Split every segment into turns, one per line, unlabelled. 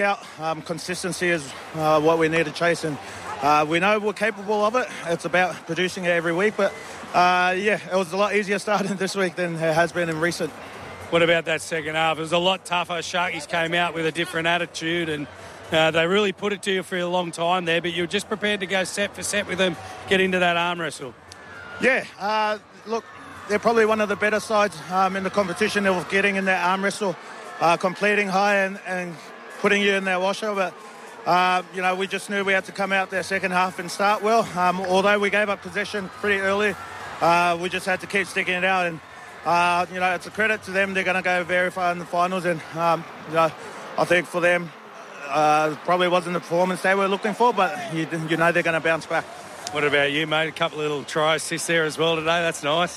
Consistency is what we need to chase, and we know we're capable of it. It's about producing it every week, but it was a lot easier starting this week than it has been in recent.
What about that second half? It was a lot tougher. Sharkies came out with a different attitude, and they really put it to you for a long time there, but you were just prepared to go set for set with them, get into that arm wrestle.
Yeah, look, they're probably one of the better sides in the competition of getting in that arm wrestle, completing high and putting you in their washer. But, we just knew we had to come out their second half and start well. Although we gave up possession pretty early, we just had to keep sticking it out. And, it's a credit to them. They're going to go very far in the finals. And, I think for them, probably wasn't the performance they were looking for, but they're going to bounce back.
What about you, mate? A couple of little try assists there as well today. That's nice.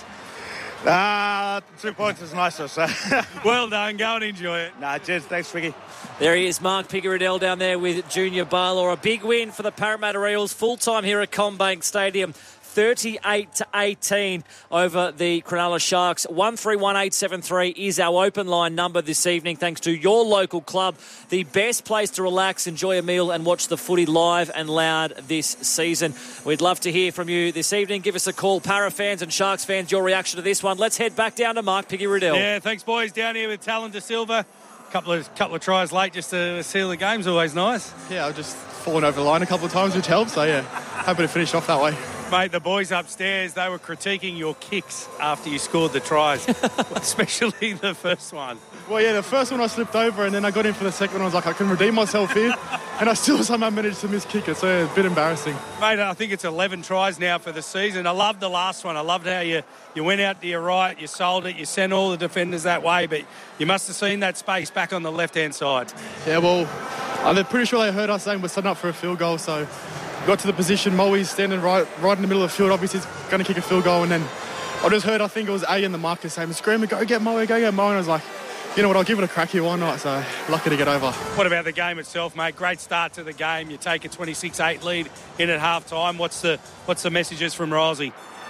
2 points is nicer, so.
Well done. Go and enjoy it.
Cheers. Thanks, Ricky.
There he is, Mark Picaridel down there with Junior Barlaw. A big win for the Parramatta Eels. Full-time here at CommBank Stadium. 38-18 over the Cronulla Sharks. 131873 is our open line number this evening, thanks to your local club. The best place to relax, enjoy a meal and watch the footy live and loud this season. We'd love to hear from you this evening. Give us a call, Para fans and Sharks fans, your reaction to this one. Let's head back down to Mark Picaridel.
Yeah, thanks, boys. Down here with Talon De Silva. Couple of tries late just to seal the game's always nice.
Yeah, I've just fallen over the line a couple of times, which helps. So, yeah, happy to finish off that way.
Mate, the boys upstairs, they were critiquing your kicks after you scored the tries, especially the first one.
Well, yeah, the first one I slipped over, and then I got in for the second one. I was like, I can redeem myself here, and I still somehow managed to miss kick it, so yeah, a bit embarrassing.
Mate, I think it's 11 tries now for the season. I loved the last one. I loved how you went out to your right, you sold it, you sent all the defenders that way, but you must have seen that space back on the left-hand side.
Yeah, well, I'm pretty sure they heard us saying we're setting up for a field goal, so got to the position, Moe's standing right in the middle of the field, obviously he's going to kick a field goal, and then I just heard, I think it was A in the marker saying, screaming, go get Moe, and I was like, you know what, I'll give it a crack here, why not? So lucky to get over.
What about the game itself, mate? Great start to the game. You take a 26-8 lead in at half-time. What's the messages from Rosie?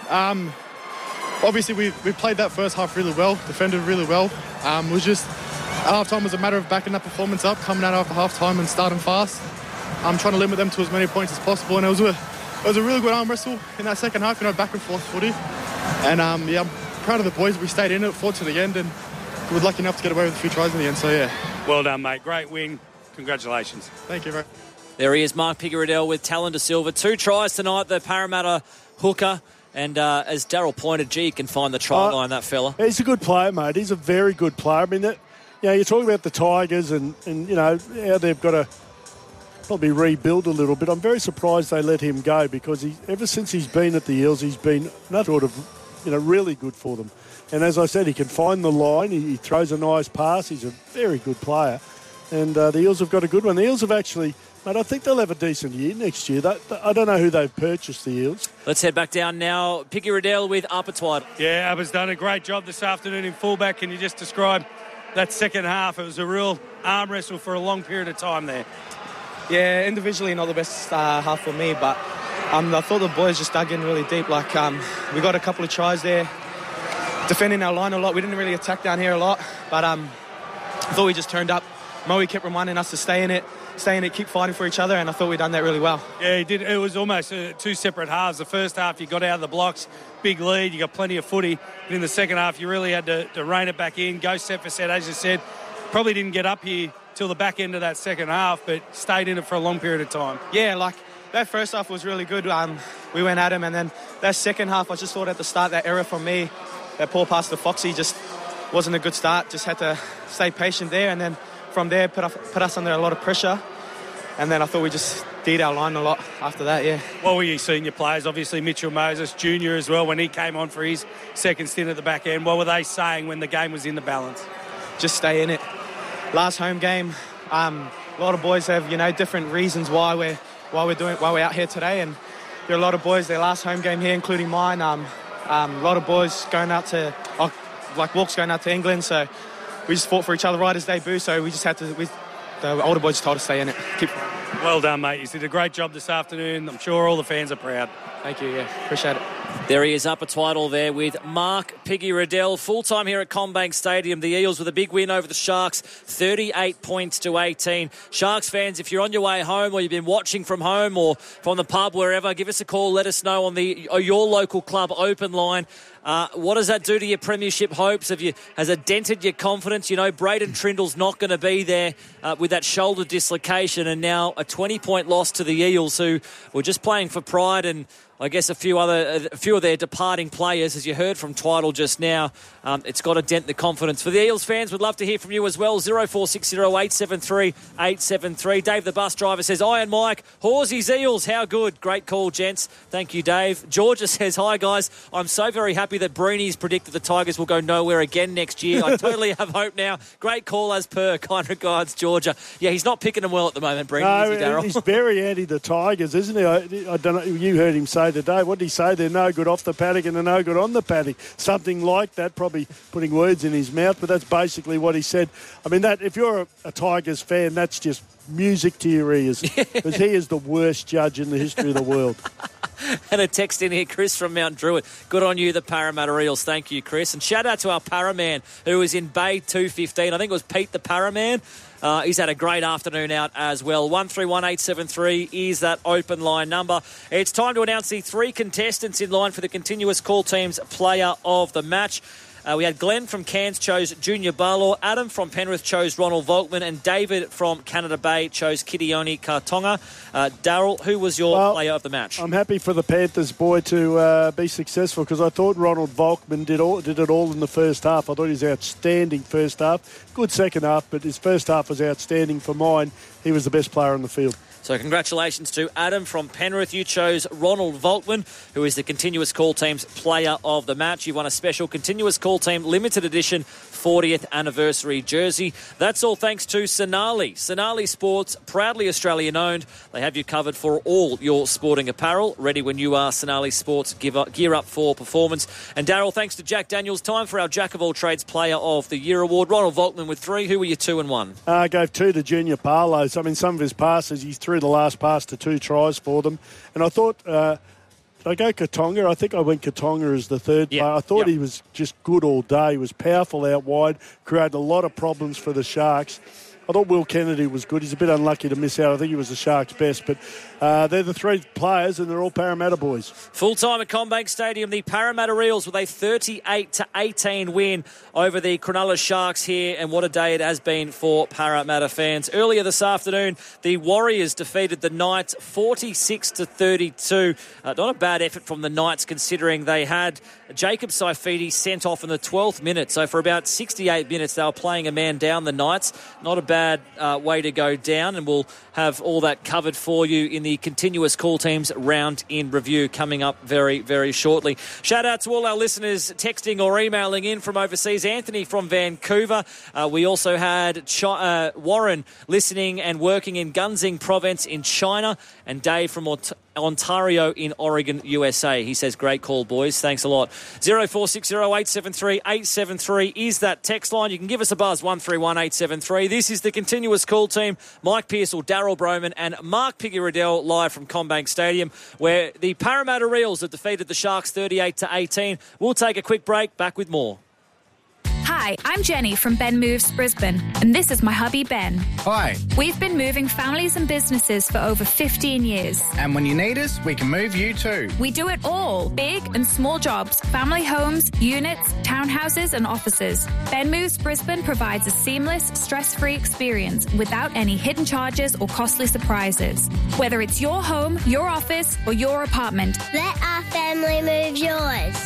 Obviously, we played that first half really well, defended really well. It was just, half-time was a matter of backing that performance up, coming out after half-time and starting fast. I'm trying to limit them to as many points as possible, and it was a really good arm wrestle in that second half, back and forth footy. And I'm proud of the boys. We stayed in it, fought to the end, and we were lucky enough to get away with a few tries in the end. So yeah.
Well done, mate. Great win. Congratulations.
Thank you, mate.
There he is, Mark Picaridel with Talon De Silva. 2 tries tonight, the Parramatta hooker. And as Darryl pointed, gee, you can find the try line, that fella.
He's a good player, mate. He's a very good player. I mean, you're talking about the Tigers and how they've got to probably rebuild a little bit. I'm very surprised they let him go because ever since he's been at the Eels, he's been really good for them. And as I said, he can find the line. He throws a nice pass. He's a very good player. And the Eels have got a good one. The Eels have actually, mate, I think they'll have a decent year next year. I don't know who they've purchased, the Eels.
Let's head back down now. Picaridel with Uppertwide.
Yeah, Abba's done a great job this afternoon in fullback. Can you just describe that second half? It was a real arm wrestle for a long period of time there.
Yeah, individually not the best half for me, but I thought the boys just dug in really deep. We got a couple of tries there, defending our line a lot. We didn't really attack down here a lot, but I thought we just turned up. Moe kept reminding us to stay in it, keep fighting for each other, and I thought we'd done that really well.
Yeah, he did. It was almost 2 separate halves. The first half, you got out of the blocks, big lead, you got plenty of footy. But in the second half, you really had to rein it back in, go set for set, as you said. Probably didn't get up here till the back end of that second half, but stayed in it for a long period of time.
Yeah, that first half was really good. We went at him, and then that second half, I just thought at the start, that error from me, that poor pass to Foxy just wasn't a good start. Just had to stay patient there, and then from there put us under a lot of pressure. And then I thought we just did our line a lot after that, yeah.
What were you seeing your players? Obviously Mitchell Moses Jr. as well, when he came on for his second stint at the back end. What were they saying when the game was in the balance?
Just stay in it. Last home game, a lot of boys have, different reasons why we're out here today, and there are a lot of boys, their last home game here, including mine. A lot of boys going out to, Walk's going out to England, so we just fought for each other right as debut, so we just had to, The older boys told us to stay in it.
Well done, mate. You did a great job this afternoon. I'm sure all the fans are proud.
Thank you, yeah. Appreciate it.
There he is up at Twiddle there with Mark Piggy Riddell. Full-time here at CommBank Stadium. The Eels with a big win over the Sharks, 38 points to 18. Sharks fans, if you're on your way home or you've been watching from home or from the pub, wherever, give us a call. Let us know on your local club open line. What does that do to your premiership hopes? Has it dented your confidence? You know, Braden Trindle's not going to be there with that shoulder dislocation, and now a 20-point loss to the Eels, who were just playing for pride, and I guess a few of their departing players, as you heard from Twiddle just now. It's got to dent the confidence. For the Eels fans, we'd love to hear from you as well. 0460 873 873. Dave the bus driver says, Iron Mike, Horsey's Eels, how good. Great call, gents. Thank you, Dave. Georgia says, hi, guys. I'm so very happy that Breeny's predicted the Tigers will go nowhere again next year. I totally have hope now. Great call as per. Kind regards, Georgia. Yeah, he's not picking them well at the moment, Breeny,
no,
is he, Darryl?
He's very anti the Tigers, isn't he? I don't know. You heard him say today. What did he say? They're no good off the paddock and they're no good on the paddock. Something like that, probably putting words in his mouth, but that's basically what he said. I mean, that if you're a Tigers fan, that's just music to your ears, because he is the worst judge in the history of the world.
And a text in here, Chris from Mount Druitt. Good on you, the Parramatta Eels. Thank you, Chris. And shout out to our Paraman, who was in Bay 215. I think it was Pete the Paraman. He's had a great afternoon out as well. 131873 is that open line number. It's time to announce the 3 contestants in line for the continuous call team's player of the match. We had Glenn from Cairns chose Junior Barlaw, Adam from Penrith chose Ronald Volkman, and David from Canada Bay chose Kitione Kartonga. Darryl, who was your player of the match?
I'm happy for the Panthers boy to be successful, because I thought Ronald Volkman did it all in the first half. I thought he was outstanding first half. Good second half, but his first half was outstanding for mine. He was the best player on the field.
So congratulations to Adam from Penrith. You chose Ronald Volkman, who is the Continuous Call Team's player of the match. You won a special Continuous Call Team limited edition 40th anniversary jersey. That's all thanks to Sonali. Sonali Sports, proudly Australian owned. They have you covered for all your sporting apparel. Ready when you are. Sonali Sports, gear up for performance. And Darryl, thanks to Jack Daniels, time for our Jack of all trades player of the year award. Ronald Volkman with 3. Who were you 2 and 1?
I gave 2 to Junior Barlow. I mean, some of his passes, he threw the last pass to 2 tries for them. And I thought, did I go Katonga? I think I went Katonga as the third player. I thought he was just good all day. He was powerful out wide, created a lot of problems for the Sharks. I thought Will Kennedy was good. He's a bit unlucky to miss out. I think he was the Sharks' best. But they're the 3 players, and they're all Parramatta boys.
Full-time at CommBank Stadium, the Parramatta Eels with a 38-18 win over the Cronulla Sharks here. And what a day it has been for Parramatta fans. Earlier this afternoon, the Warriors defeated the Knights 46-32. Not a bad effort from the Knights, considering they had Jacob Saifiti sent off in the 12th minute. So for about 68 minutes, they were playing a man down, the Knights. Not a bad way to go down, and we'll have all that covered for you in the Continuous Call Teams round in review coming up very, very shortly. Shout out to all our listeners texting or emailing in from overseas. Anthony from Vancouver. We also had Warren listening and working in Gunzing Province in China, and Dave from Ontario in Oregon, USA. He says, great call, boys. Thanks a lot. 0460 873 873 is that text line. You can give us a buzz, 131873. This is the Continuous Call Team. Mike Pearsall, Darryl Broman and Mark Piggy Riddell live from CommBank Stadium, where the Parramatta Eels have defeated the Sharks 38-18. We'll take a quick break. Back with more.
Hi, I'm Jenny from Ben Moves Brisbane, and this is my hubby Ben.
Hi.
We've been moving families and businesses for over 15 years.
And when you need us, we can move you too.
We do it all. Big and small jobs, family homes, units, townhouses and offices. Ben Moves Brisbane provides a seamless, stress-free experience without any hidden charges or costly surprises. Whether it's your home, your office or your apartment.
Let our family move yours.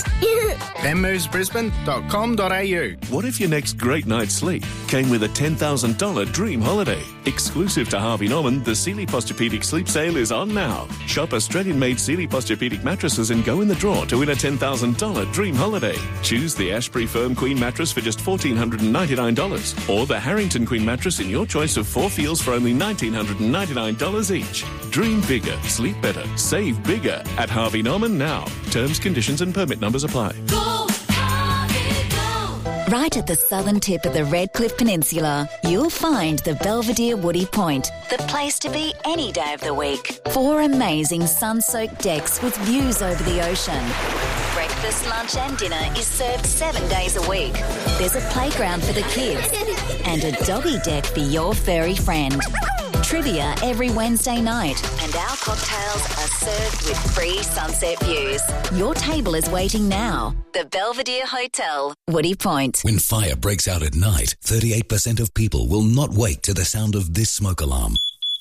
benmovesbrisbane.com.au.
What if your next great night's sleep came with a $10,000 dream holiday? Exclusive to Harvey Norman, the Sealy Posturepedic Sleep Sale is on now. Shop Australian-made Sealy Posturepedic mattresses and go in the draw to win a $10,000 dream holiday. Choose the Ashbury Firm Queen mattress for just $1,499 or the Harrington Queen mattress in your choice of 4 feels for only $1,999 each. Dream bigger, sleep better, save bigger at Harvey Norman now. Terms, conditions and permit numbers apply.
Right at the southern tip of the Redcliffe Peninsula, you'll find the Belvedere Woody Point, the place to be any day of the week. 4 amazing sun-soaked decks with views over the ocean. Breakfast, lunch and dinner is served 7 days a week. There's a playground for the kids and a doggy deck for your furry friend. Trivia every Wednesday night, and our cocktails are served with free sunset views. Your table is waiting now. The Belvedere Hotel, Woody Point.
When fire breaks out at night, 38% of people will not wake to the sound of this smoke alarm.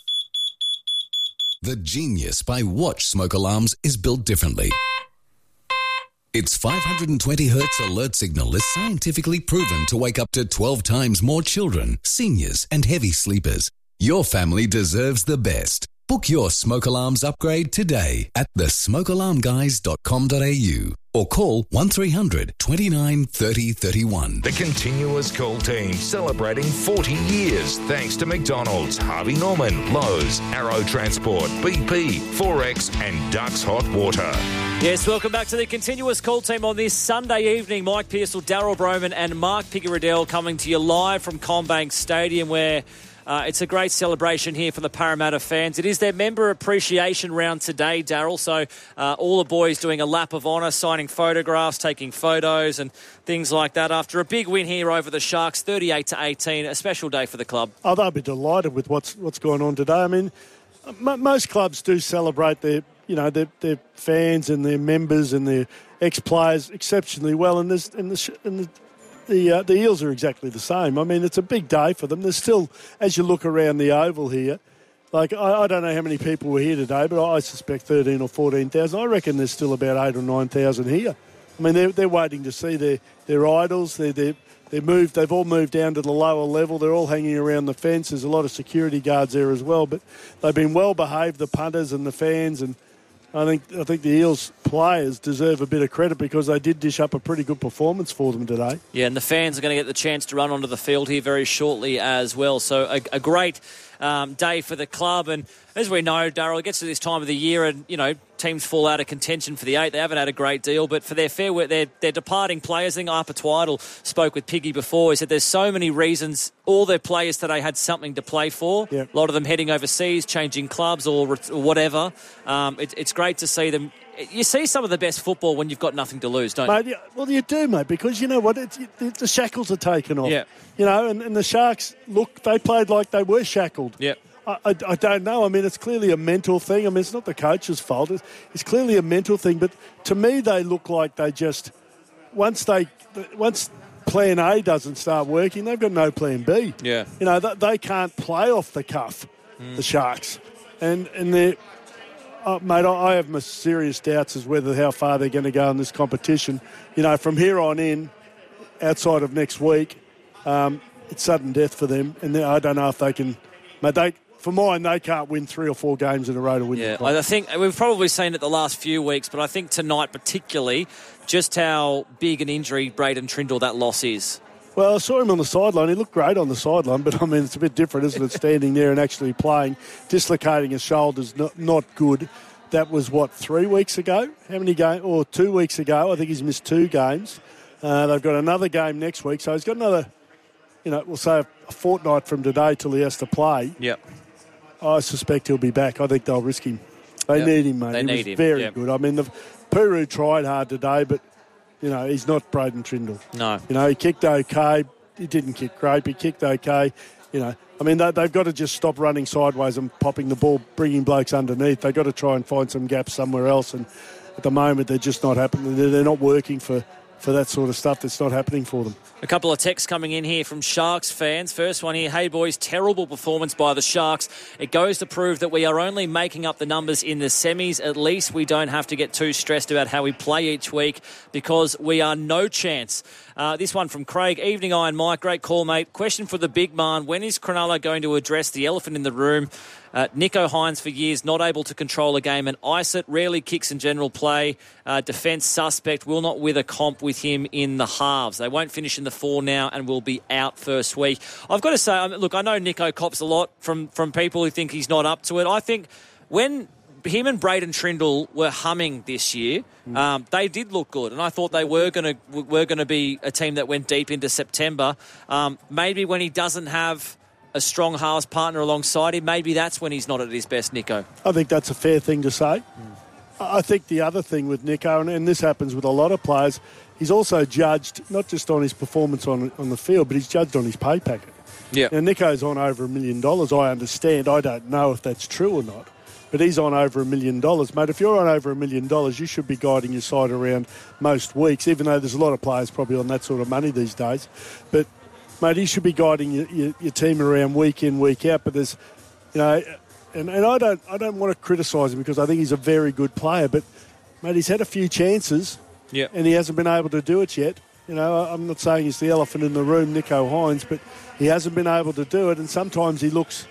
The Genius by Watch smoke alarms is built differently. Its 520 Hz alert signal is scientifically proven to wake up to 12 times more children, seniors and heavy sleepers. Your family deserves the best. Book your smoke alarms upgrade today at thesmokealarmguys.com.au or call 1300 29 30 31.
The Continuous Call team celebrating 40 years thanks to McDonald's, Harvey Norman, Lowe's, Arrow Transport, BP, Forex and Ducks Hot Water.
Yes, welcome back to the Continuous Call team on this Sunday evening. Mike Pearsall, Daryl Broman and Mark Picaridell coming to you live from CommBank Stadium, where it's a great celebration here for the Parramatta fans. It is their member appreciation round today, Daryl. So all the boys doing a lap of honour, signing photographs, taking photos and things like that after a big win here over the Sharks, 38-18. A special day for the club.
Oh, they'll be delighted with what's going on today. I mean, most clubs do celebrate their fans and their members and their ex-players exceptionally well, and the Eels are exactly the same. I mean, it's a big day for them. There's still, as you look around the Oval here, like I don't know how many people were here today, but I suspect 13 or 14,000. I reckon there's still about 8 or 9,000 here. I mean, they're waiting to see their idols. They've all moved down to the lower level. They're all hanging around the fence. There's a lot of security guards there as well, but they've been well behaved, the punters and the fans, and I think the Eels players deserve a bit of credit because they did dish up a pretty good performance for them today.
Yeah, and the fans are going to get the chance to run onto the field here very shortly as well. So a great day for the club. And as we know, Darryl, it gets to this time of the year and, teams fall out of contention for the 8. They haven't had a great deal, but for their their departing players, I think Arpa Twiddle spoke with Piggy before. He said there's so many reasons. All their players today had something to play for.
Yep.
A lot of them heading overseas, changing clubs or whatever. It's great to see them. You see some of the best football when you've got nothing to lose, don't you?
Mate, well, you do, mate, because you know what? The shackles are taken off.
Yeah.
And the Sharks, look, they played like they were shackled.
Yeah.
I don't know. I mean, it's clearly a mental thing. I mean, it's not the coach's fault. It's clearly a mental thing. But to me, they look like they just once Plan A doesn't start working, they've got no Plan B.
Yeah.
They can't play off the cuff, the Sharks, and they're. Mate, I have my serious doubts as whether how far they're going to go in this competition. From here on in, outside of next week, it's sudden death for them, and I don't know if they can. Mate, for mine, they can't win 3 or 4 games in a row to win.
Yeah, I think we've probably seen it the last few weeks, but I think tonight particularly, just how big an injury Braden Trindle that loss is.
Well, I saw him on the sideline. He looked great on the sideline, but, I mean, it's a bit different, isn't it, standing there and actually playing. Dislocating his shoulder's not good. That was, 3 weeks ago? How many games? Or 2 weeks ago. I think he's missed 2 games. They've got another game next week, so he's got another, we'll say a fortnight from today till he has to play.
Yep.
I suspect he'll be back. I think they'll risk him. They need him, mate.
They need him.
Very good. I mean, the Puru tried hard today, but, he's not Braden Trindle.
No.
He kicked okay. He didn't kick great, but he kicked okay. I mean, they've got to just stop running sideways and popping the ball, bringing blokes underneath. They've got to try and find some gaps somewhere else, and at the moment they're just not happening. They're not working for that sort of stuff. That's not happening for them.
A couple of texts coming in here from Sharks fans. First one here, hey boys, terrible performance by the Sharks. It goes to prove that we are only making up the numbers in the semis. At least we don't have to get too stressed about how we play each week because we are no chance. This one from Craig. Evening, Iron Mike. Great call, mate. Question for the big man. When is Cronulla going to address the elephant in the room? Nico Hines for years not able to control a game and ice it. Rarely kicks in general play. Defence suspect. Will not win a comp with him in the halves. They won't finish in the 4 now and will be out first week. I've got to say, look, I know Nico cops a lot from people who think he's not up to it. I think when him and Braden Trindle were humming this year. They did look good, and I thought they were going to be a team that went deep into September. Maybe when he doesn't have a strong halves partner alongside him, maybe that's when he's not at his best, Nico.
I think that's a fair thing to say. I think the other thing with Nico, and this happens with a lot of players, he's also judged not just on his performance on the field, but he's judged on his pay packet.
Yeah.
Now, Nico's on over $1 million, I understand. I don't know if that's true or not, but he's on over $1 million. Mate, if you're on over $1 million, you should be guiding your side around most weeks, even though there's a lot of players probably on that sort of money these days. But, mate, he should be guiding your team around week in, week out. But there's, you know, and I don't want to criticise him because I think he's a very good player. But, mate, he's had a few chances and he hasn't been able to do it yet. You know, I'm not saying he's the elephant in the room, Nico Hines, but he hasn't been able to do it. And sometimes he looks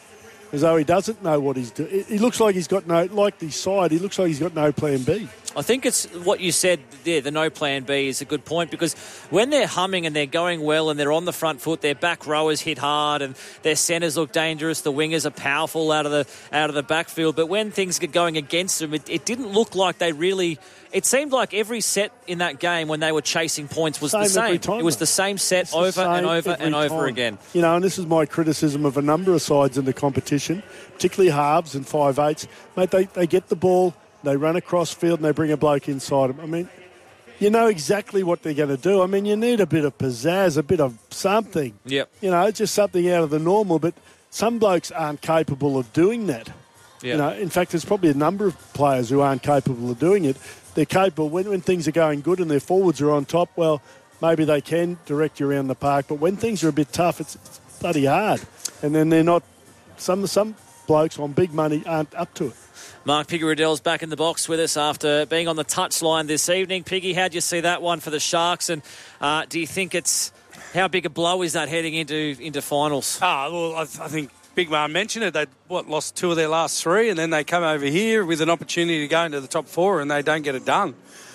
as though he doesn't know what he's doing. He looks like he's got like his side, he looks like he's got no plan B.
I think it's what you said there, the no plan B is a good point, because when they're humming and they're going well and they're on the front foot, their back rowers hit hard and their centres look dangerous, the wingers are powerful out of the backfield. But when things get going against them, it didn't look like they really... It seemed like every set in that game when they were chasing points was the same. It was the same set over and over and over again.
You know, and this is my criticism of a number of sides in the competition, particularly halves and 5/8. Mate, they get the ball, they run across field and they bring a bloke inside them. I mean, you know exactly what they're going to do. I mean, you need a bit of pizzazz, a bit of something.
Yep.
You know, just something out of the normal. But some blokes aren't capable of doing that. Yep. You know, in fact, there's probably a number of players who aren't capable of doing it. They're capable when things are going good and their forwards are on top. Well, maybe they can direct you around the park, but when things are a bit tough, it's bloody hard. And then they're not. Some blokes on big money aren't up to it.
Mark Piggy-Riddell's back in the box with us after being on the touchline this evening. Piggy, how'd you see that one for the Sharks? And do you think how big a blow is that heading into finals?
Well, I think Big Man mentioned it. They lost 2 of their last 3, and then they come over here with an opportunity to go into the top 4, and they don't get it done.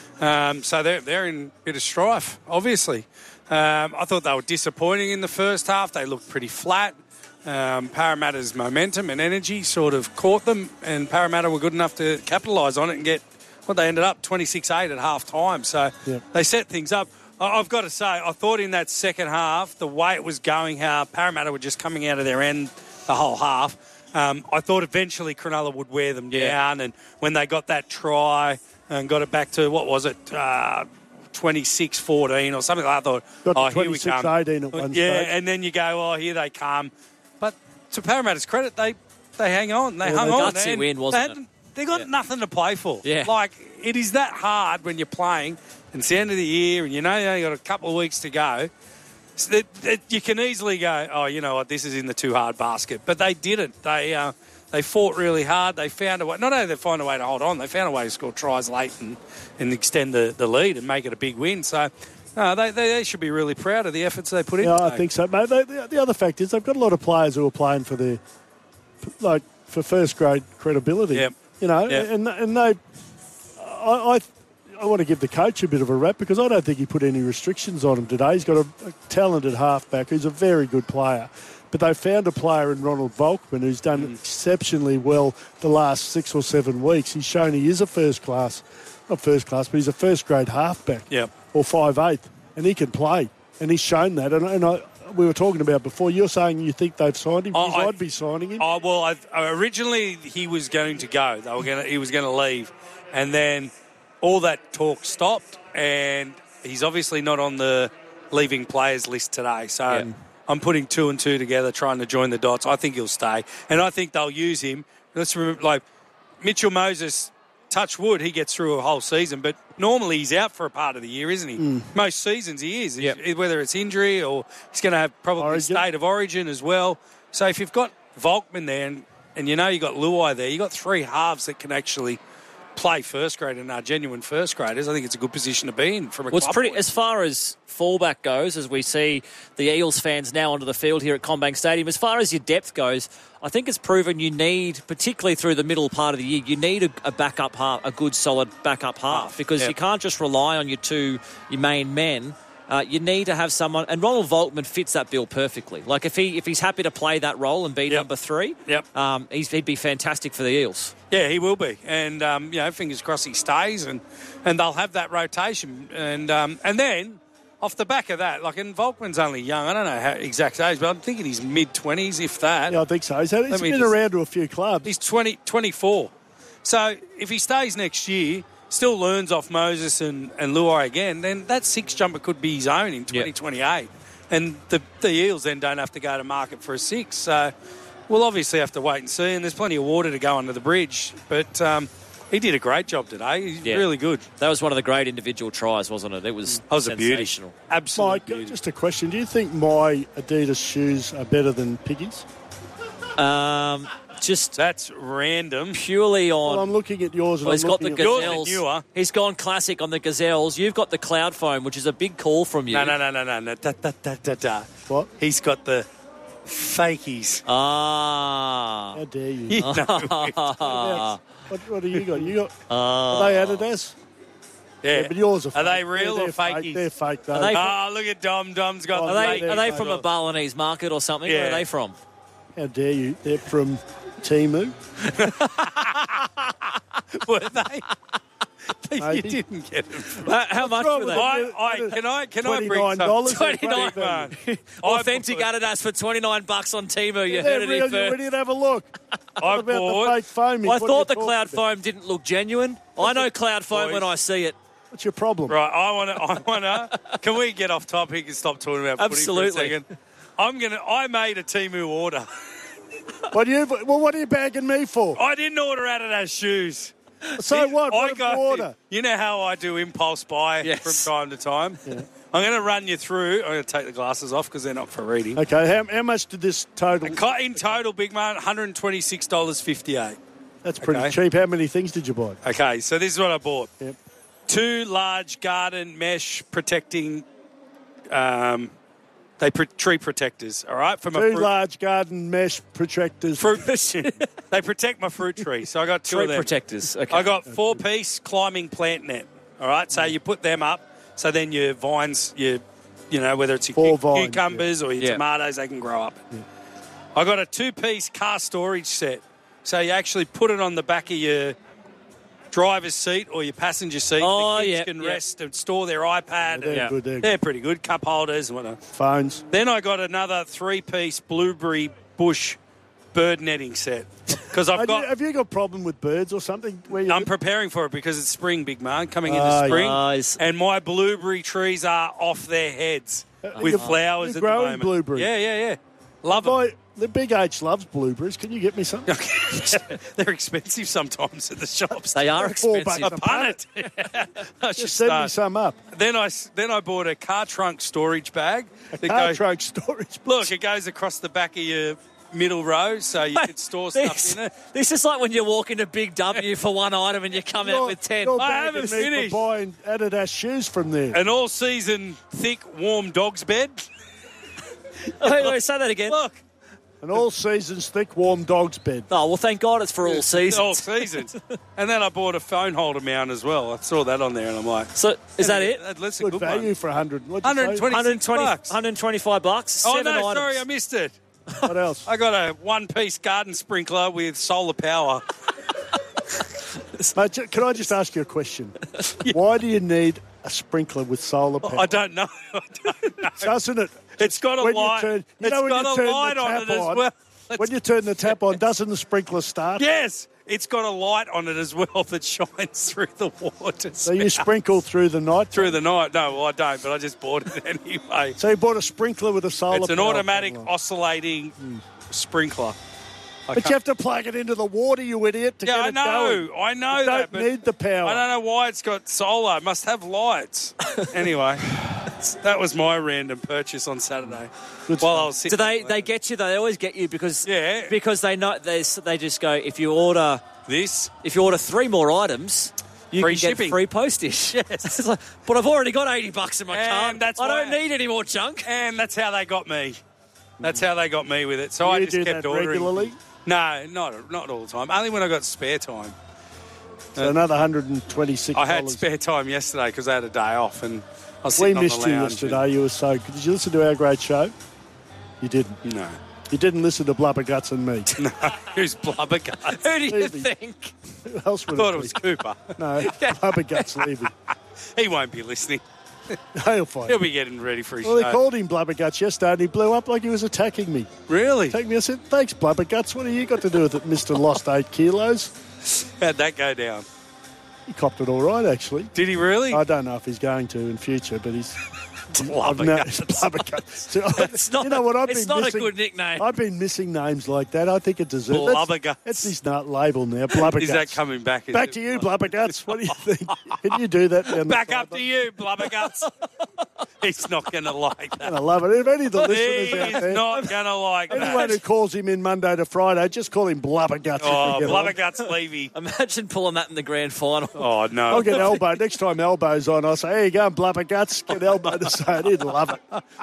So they're in a bit of strife, obviously. I thought they were disappointing in the first half. They looked pretty flat. Parramatta's momentum and energy sort of caught them, and Parramatta were good enough to capitalise on it and get what they ended up 26-8 at half time. So they set things up. I've got to say, I thought in that second half, the way it was going, how Parramatta were just coming out of their end the whole half. I thought eventually Cronulla would wear them down, and when they got that try and got it back to, what was it, 26-14 or something like that, I thought, here we come.
26-18 at one stage.
And then you go, here they come. But to Parramatta's credit, they hang on. They hung on.
Gutsy win, wasn't it?
They got nothing to play for.
Yeah.
Like, it is that hard when you're playing, and it's the end of the year, and you know you only got a couple of weeks to go. So you can easily go, you know what, this is in the too hard basket. But they didn't. They fought really hard. They found a way. Not only did they find a way to hold on, they found a way to score tries late and extend the lead and make it a big win. So they should be really proud of the efforts they put in.
Yeah, I think so, mate. The other fact is they've got a lot of players who are playing for for first grade credibility.
Yep.
You know,
yep.
and they, I want to give the coach a bit of a rap because I don't think he put any restrictions on him today. He's got a talented halfback who's a very good player. But they found a player in Ronald Volkman who's done exceptionally well the last 6 or 7 weeks. He's shown he is a not first class, but he's a first-grade halfback or 5/8, and he can play. And he's shown that. And we were talking about before, you're saying you think they've signed him? I'd be signing him.
Originally he was going to go. He was going to leave. And then all that talk stopped, and he's obviously not on the leaving players list today. So I'm putting 2 and 2 together, trying to join the dots. I think he'll stay, and I think they'll use him. Let's remember, Mitchell Moses, touch wood, he gets through a whole season, but normally he's out for a part of the year, isn't he? Most seasons he is, whether it's injury or he's going to have probably state of origin as well. So if you've got Volkman there, and you know you've got Luai there, you've got 3 halves that can actually play first grade and are genuine first graders. I think it's a good position to be in from a club point.
As far as fallback goes, as we see the Eels fans now onto the field here at CommBank Stadium, as far as your depth goes, I think it's proven you need, particularly through the middle part of the year, you need a backup half, a good solid backup half, because you can't just rely on your main men You need to have someone, and Ronald Volkman fits that bill perfectly. Like if he's happy to play that role and be number 3, he'd be fantastic for the Eels.
Yeah, he will be, and fingers crossed he stays, and they'll have that rotation, and then off the back of that, and Volkman's only young. I don't know how exact age, but I'm thinking he's mid-20s, if that.
Yeah, I think so. He's been around to a few clubs.
He's 24. So if he stays next year, still learns off Moses and Luai again, then that 6 jumper could be his own in 2028. And the Eels then don't have to go to market for a 6. So we'll obviously have to wait and see. And there's plenty of water to go under the bridge. But he did a great job today. He's really good.
That was one of the great individual tries, wasn't it? It was
a beauty. Absolutely.
Mike, just a question. Do you think my Adidas shoes are better than Piggy's?
That's random.
Purely on.
Well, I'm looking at yours. And
he's got the Gazelles.
Yours are newer.
He's gone classic on the Gazelles. You've got the Cloud Foam, which is a big call from you.
No.
What?
He's got the fakies.
Ah.
How dare you?
You know
what do you got? You got? Are they Adidas?
Yeah,
but yours are fake.
Are they real or fakies?
They're fake, though.
Look at Dom. Dom's got the fakies.
Are they from a Balinese market or something?
Yeah.
Where are they from?
How dare you? They're from Temu.
Were they?
Maybe.
You didn't get them.
How much were they?
Can I bring some?
$29.
Authentic Adidas for $29 on Temu. You heard it here first.
We didn't have a look.
I
about the fake foam.
I thought the Cloud Foam didn't look genuine. I know Cloud Foam when I see it.
What's your problem?
Right, I wanna. Can we get off topic and stop talking about footy for a second? I made a Temu order.
What are you bagging me for?
I didn't order Adidas shoes.
So what? What did you order?
You know how I do impulse buy from time to time?
Yeah.
I'm going to run you through. I'm going to take the glasses off because they're not for reading.
Okay, how much did this total?
In total, big man, $126.58.
That's pretty cheap. How many things did you buy?
Okay, so this is what I bought.
Yep.
2 large garden mesh protecting tree protectors, all right? From
2 large garden mesh protectors.
They protect my fruit tree, so I got 2 of them.
Tree protectors, okay.
I got 4-piece climbing plant net, all right? So you put them up, so then your vines, whether it's your cucumbers or your tomatoes, they can grow up.
Yeah.
I got a 2-piece car storage set, so you actually put it on the back of your driver's seat or your passenger seat. The kids can rest and store their iPad.
They're good.
They're pretty good. Cup holders and whatnot.
Phones.
Then I got another 3-piece blueberry bush bird netting set. Because
Have you got a problem with birds or something?
I'm preparing for it because it's spring, big man, coming into spring.
Nice.
And my blueberry trees are off their heads with flowers at the moment.
Blueberry.
Yeah. Love them.
The Big H loves blueberries. Can you get me some?
They're expensive sometimes at the shops.
They are expensive.
A punnet.
Just send me some up.
Then I bought a car trunk storage bag.
Trunk storage bag.
Look, it goes across the back of your middle row, so you can store stuff in it.
This is like when you walk into Big W for one item and you come out with 10.
I haven't finished.
For buying Adidas shoes from there.
An all-season, thick, warm dog's bed.
Wait, say that again.
Look.
An all-seasons, thick, warm dog's bed.
Oh, well, thank God it's for all seasons.
All seasons. And then I bought a phone holder mount as well. I saw that on there, and I'm like...
So, is that it?
That's a
good
good
value
one.
for $100.
$125. 7
no,
items.
sorry, I missed it.
What else?
I got a 1-piece garden sprinkler with solar power.
Mate, can I just ask you a question? Why do you need a sprinkler with solar power?
I don't know.
Doesn't it?
It's got a light. It's got a light on it as well.
When you turn the tap on, doesn't the sprinkler start?
Yes. It's got a light on it as well that shines through the water.
So you sprinkle through the night?
Through the night. No, well, I don't, but I just bought it anyway.
So you bought a sprinkler with a solar power?
It's an automatic oscillating sprinkler.
But you have to plug it into the water, you idiot, to get it going.
I know
you
that.
Don't need the power.
I don't know why it's got solar. It must have lights. Anyway, that was my random purchase on Saturday. While I was sitting.
Do they get you? They always get you because they know they just go, if you order 3 more items, you
free
can
shipping.
Get free postage.
Yes.
It's like, but I've already got $80 in my car. I don't need any more junk.
And that's how they got me. That's how they got me with it. So I just
do
kept
that
ordering.
Regularly?
No, not all the time. Only when I got spare time.
So another $126.
I had spare time yesterday because I had a day off, and
was
We
sitting on
missed
the
you
lounge
yesterday. You were so good. Did you listen to our great show? You didn't.
No.
You didn't listen to Blubberguts and me.
No. Who's Blubberguts?
Who do you think?
Who else would
I thought it was Cooper.
No, Blubberguts leaving.
He won't be listening.
He'll find
He'll be getting ready for his
Well,
show.
they called him Blubberguts yesterday and he blew up like he was attacking me.
Really?
Attacked me. I said, thanks, Blubberguts. What have you got to do with it, Mr. Lost 8 kilos?
How'd that go down?
He copped it all right, actually.
Did he really?
I don't know if he's going to in future, but he's...
Blubberguts.
It's not,
you know what?
it's not a good nickname.
I've been missing names like that. I think it deserves.
Blubberguts.
That's his label now. Blubberguts.
Is that coming back?
Back to you, Blubberguts. What do you think? Can you do that? Down
Back up to you, Blubberguts. He's not going to like that.
I love it. If any of the listeners
He's
out there,
not going to like
anyone who
that.
calls him in Monday to Friday, just call him Blubberguts.
Oh, Blubberguts Levy.
Imagine pulling that in the grand final.
Oh, no.
I'll get Elbow. Next time Elbow's on, I'll say, here you go, Blubberguts. Get Elbow to say it. He'd love it.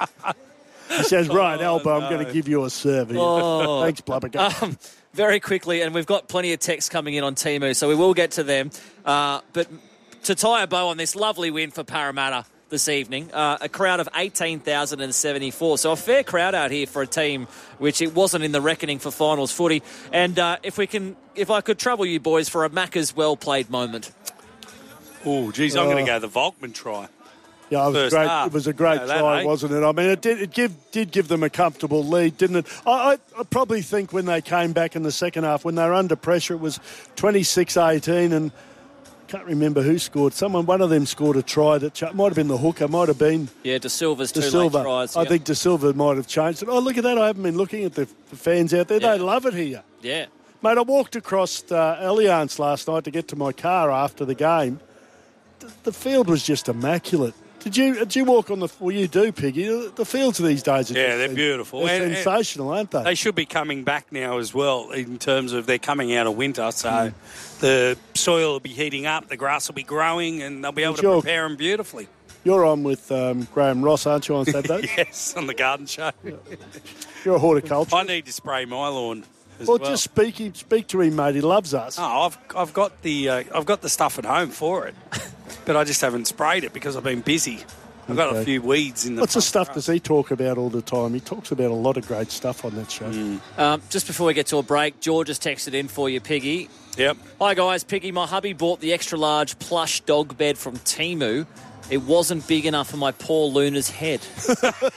He says, right, Elbow, I'm going to give you a serve. Thanks, Blubberguts.
Very quickly, and we've got plenty of texts coming in on Temu, so we will get to them. But to tie a bow on this lovely win for Parramatta this evening, a crowd of 18,074. So a fair crowd out here for a team which it wasn't in the reckoning for finals footy. And if I could trouble you boys for a Macca's well-played moment.
Oh, geez, I'm going to go the Volkman try.
Yeah, it was a great try, wasn't it? I mean, it did give them a comfortable lead, didn't it? I probably think when they came back in the second half, when they were under pressure, it was 26-18, and I can't remember who scored. One of them scored a try that might have been the hooker, might have been.
Yeah, De Silva's two late tries.
I think De Silva might have changed it. Oh, look at that. I haven't been looking at the fans out there. Yeah. They love it here.
Yeah.
Mate, I walked across Allianz last night to get to my car after the game. The field was just immaculate. Did you walk on the... Well, you do, Piggy. The fields these days are
they're beautiful.
They're sensational, aren't they?
They should be coming back now as well in terms of they're coming out of winter, so the soil will be heating up, the grass will be growing, and they'll be able to prepare them beautifully.
You're on with Graham Ross, aren't you, on Saturday?
Yes, on the garden show.
You're a horticulturalist.
I need to spray my lawn as
well.
well.
Just speak to him, mate. He loves us.
Oh, I've got the stuff at home for it. But I just haven't sprayed it because I've been busy. I've got a few weeds in the...
What's the stuff does he talk about all the time? He talks about a lot of great stuff on that show.
Just before we get to a break, George has texted in for you, Piggy.
Yep.
Hi, guys. Piggy, my hubby bought the extra-large plush dog bed from Temu. It wasn't big enough for my poor Luna's head. So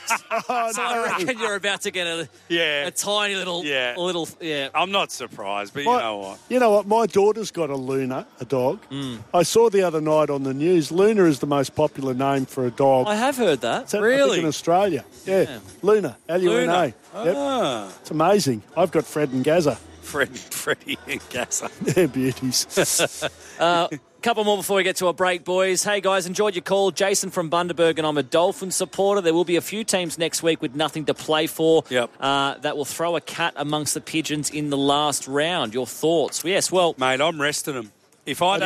I reckon you're about to get a tiny little... Yeah.
I'm not surprised, but you know what?
You know what? My daughter's got a Luna, a dog. I saw the other night on the news, Luna is the most popular name for a dog.
I have heard that.
Really?
I think in Australia. Yeah. Luna, L-U-N-A. Yep.
Ah.
It's amazing. I've got Fred and Gazza.
Freddie and Gazza.
They're beauties.
Couple more before we get to a break, boys. Hey, guys, enjoyed your call. Jason from Bundaberg, and I'm a Dolphins supporter. There will be a few teams next week with nothing to play for that will throw a cat amongst the pigeons in the last round. Your thoughts? Yes, well...
Mate, I'm resting them. If I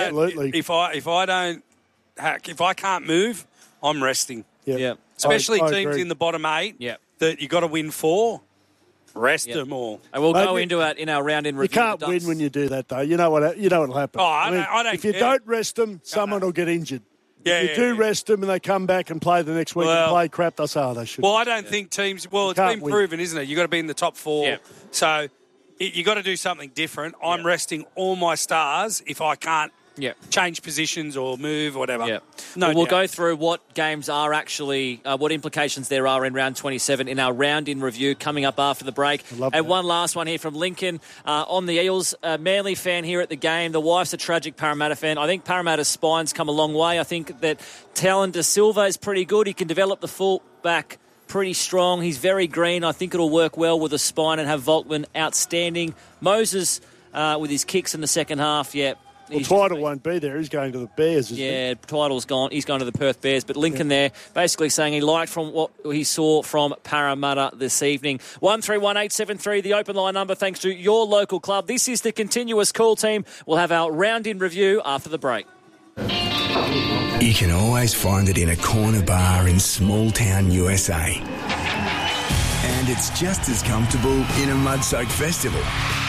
can't move, I'm resting.
Yeah.
Especially
I
teams
agree.
in the bottom 8 that you got to win 4. Rest them all.
And we'll go into it in our round in review.
You can't win when you do that, though. You know what'll happen.
Oh, I don't
if you
care.
don't rest them, someone will get injured.
Yeah,
if you do rest them and they come back and play the next week and play crap, they'll say, they should.
Well, I don't think teams... Well, it's been proven, isn't it? You've got to be in the top 4.
Yeah.
So you got to do something different. I'm resting all my stars if I can't change positions or move or whatever.
Yeah.
We'll
go through what games are actually, what implications there are in round 27 in our round in review coming up after the break. And one last one here from Lincoln on the Eels. Manly fan here at the game. The wife's a tragic Parramatta fan. I think Parramatta's spine's come a long way. I think that Talon De Silva is pretty good. He can develop the full back pretty strong. He's very green. I think it'll work well with the spine and have Volkman outstanding. Moses with his kicks in the second half,
Well, Twiddle won't be there. He's going to the Bears, isn't he?
Twiddle's gone. He's going to the Perth Bears. But Lincoln there basically saying he liked from what he saw from Parramatta this evening. 131873, the open line number, thanks to your local club. This is the continuous call team. We'll have our round in review after the break.
You can always find it in a corner bar in small town USA. And it's just as comfortable in a mud-soaked festival.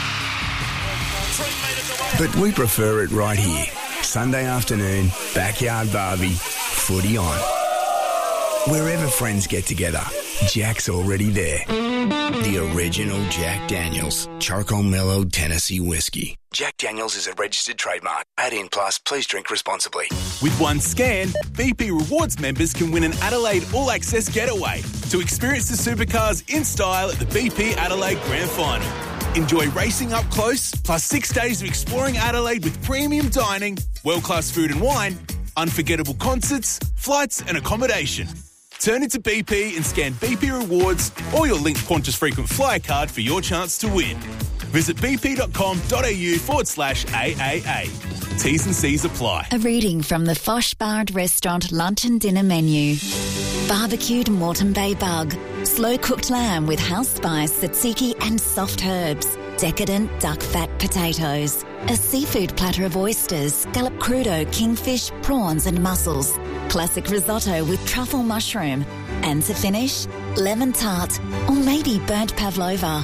But we prefer it right here. Sunday afternoon, backyard barbie, footy on. Wherever friends get together, Jack's already there. The original Jack Daniels Charcoal Mellowed Tennessee Whiskey. Jack Daniels is a registered trademark. 18+, please drink responsibly.
With one scan, BP Rewards members can win an Adelaide All Access getaway to experience the supercars in style at the BP Adelaide Grand Final. Enjoy racing up close, plus 6 days of exploring Adelaide with premium dining, world-class food and wine, unforgettable concerts, flights and accommodation. Turn into BP and scan BP Rewards or your linked Qantas Frequent Flyer card for your chance to win. Visit bp.com.au/AAA. T's and C's apply.
A reading from the Fosh Bar and Restaurant lunch and dinner menu. Barbecued Moreton Bay bug, slow-cooked lamb with house spice, tzatziki and soft herbs, decadent duck fat potatoes, a seafood platter of oysters, scallop crudo, kingfish, prawns and mussels, classic risotto with truffle mushroom, and to finish, lemon tart or maybe burnt pavlova.